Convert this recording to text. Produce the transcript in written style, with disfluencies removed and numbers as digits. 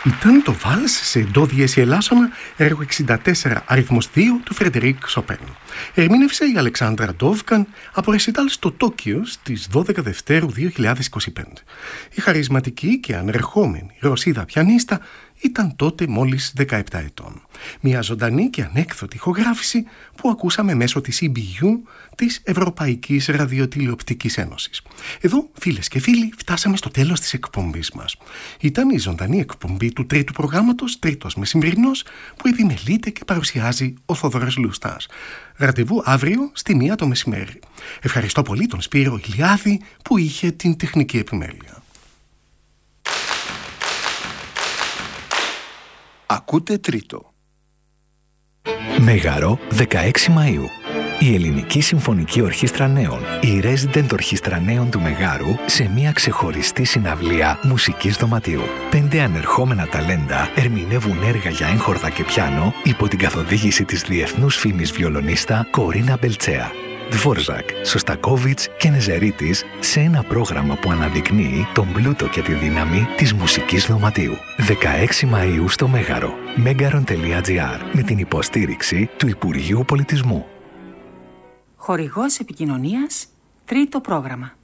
Ήταν το βάλς σε ντο διέση ελάσσονα, έργο 64, αριθμός 2 του Φρεντερίκ Σοπέν. Ερμήνευσε η Αλεξάνδρα Ντόβκαν από ρεσιτάλ στο Τόκιο στις 12 Δευτέρου 2025. Η χαρισματική και ανερχόμενη Ρωσίδα πιανίστα ήταν τότε μόλις 17 ετών. Μια ζωντανή και ανέκδοτη ηχογράφηση που ακούσαμε μέσω της EBU, της Ευρωπαϊκής Ραδιοτηλεοπτικής Ένωσης. Εδώ, φίλες και φίλοι, φτάσαμε στο τέλος της εκπομπής μας. Ήταν η ζωντανή εκπομπή του τρίτου προγράμματος, τρίτος μεσημβρινός, που επιμελείται και παρουσιάζει ο Θόδωρος Λουστάς. Ραντεβού αύριο στη 1 το μεσημέρι. Ευχαριστώ πολύ τον Σπύρο Ηλιάδη που είχε την τεχνική επιμέλεια. Ακούτε τρίτο. Μέγαρο, 16 Μαΐου. Η Ελληνική Συμφωνική Ορχήστρα Νέων, η Resident Ορχήστρα Νέων του Μεγάρου, σε μια ξεχωριστή συναυλία μουσικής δωματίου. 5 ανερχόμενα ταλέντα ερμηνεύουν έργα για έγχορδα και πιάνο υπό την καθοδήγηση της διεθνούς φήμης βιολονίστα Κορίνα Μπελτσέα. Δβόρζακ, Σωστακόβιτς και Νεζερίτης σε ένα πρόγραμμα που αναδεικνύει τον πλούτο και τη δύναμη της μουσικής δωματίου. 16 Μαΐου στο Μέγαρο. Megaron.gr με την υποστήριξη του Υπουργείου Πολιτισμού. Χορηγός επικοινωνίας, τρίτο πρόγραμμα.